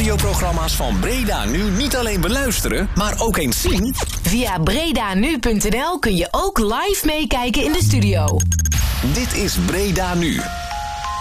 radioprogramma's van Breda Nu niet alleen beluisteren, maar ook eens zien? Via bredanu.nl kun je ook live meekijken in de studio. Dit is Breda Nu.